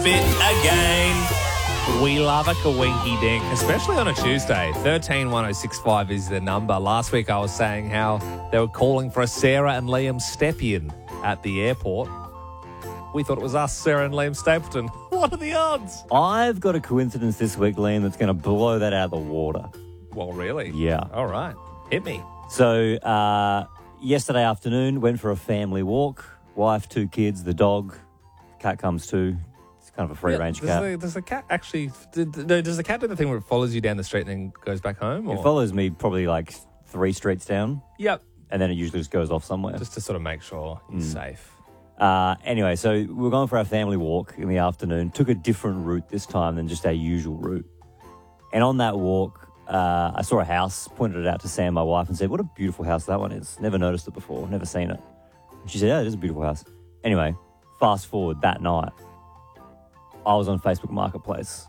Bit again. We love a kawinky dink, especially on a Tuesday. 131065 is the number. Last week I was saying how they were calling for a Sarah and Liam Stepien at the airport. We thought it was us, Sarah and Liam Stapleton. What are the odds? I've got a coincidence this week, Liam, that's going to blow that out of the water. Well, really? Yeah. All right. Hit me. So, yesterday afternoon, went for a family walk. Wife, 2 kids, the dog. Cat comes too. It's kind of a free-range cat. Does the cat actually... Does the cat do the thing where it follows you down the street and then goes back home? Or? It follows me probably like 3 streets down. Yep. And then it usually just goes off somewhere. Just to sort of make sure he's safe. Anyway, so we were going for our family walk in the afternoon. Took a different route this time than just our usual route. And on that walk, I saw a house, pointed it out to Sam, my wife, and said, "What a beautiful house that one is. Never noticed it before, never seen it." And she said, "Yeah, it is a beautiful house." Anyway, fast forward that night, I was on Facebook Marketplace.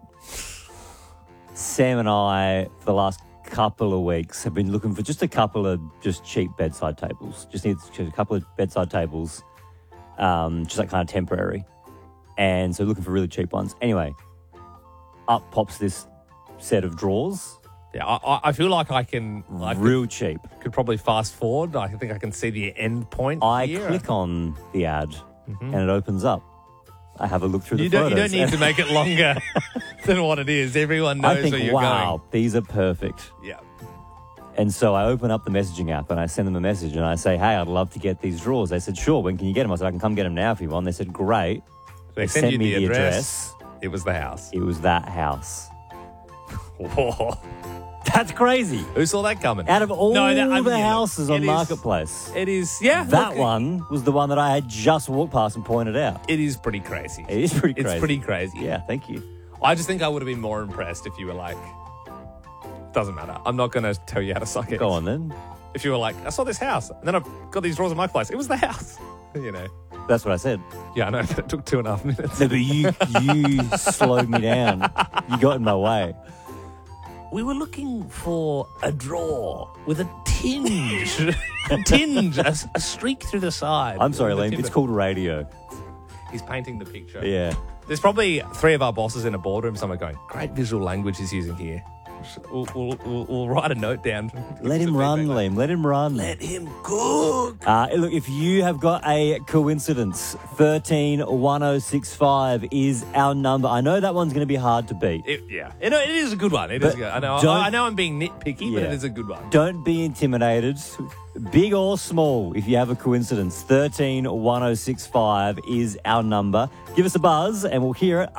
Sam and I, for the last couple of weeks, have been looking for just a couple of just cheap bedside tables. Just need a couple of bedside tables. Just like kind of temporary. And so looking for really cheap ones. Anyway, up pops this set of drawers. Yeah, I feel like I can... Real cheap. Could probably fast forward. I think I can see the end point I here. click on the ad and it opens up. I have a look through the photos. You don't need to make it longer than what it is. Everyone knows I think, where you're wow, going. these are perfect. Yeah. And so I open up the messaging app and I send them a message and I say, "Hey, I'd love to get these drawers." They said, "Sure, when can you get them?" I said, "I can come get them now if you want." They said, "Great." They sent you the address. It was the house. It was that house. Whoa. That's crazy. Who saw that coming? Out of all the yeah, houses on Marketplace, it is, yeah. That one was the one that I had just walked past and pointed out. It is pretty crazy. It is pretty crazy. It's pretty crazy. Yeah, thank you. I just think I would have been more impressed if you were like, doesn't matter. I'm not going to tell you how to suck it. Go on then. If you were like, I saw this house, and then I've got these drawers in my place. It was the house. You know. That's what I said. Yeah, I know. It took 2.5 minutes. No, but you slowed me down. You got in my way. We were looking for a drawer with a tinge, a streak through the side. I'm sorry, Liam. It's called radio. He's painting the picture. Yeah. There's probably 3 of our bosses in a boardroom somewhere going, "Great visual language he's using here." We'll write a note down. Let him run, Liam. Let him run. Let him cook. Look, if you have got a coincidence, 131065 is our number. I know that one's going to be hard to beat. It is a good one. It is good. I know I'm being nitpicky, but it is a good one. Don't be intimidated. Big or small, if you have a coincidence, 131065 is our number. Give us a buzz and we'll hear it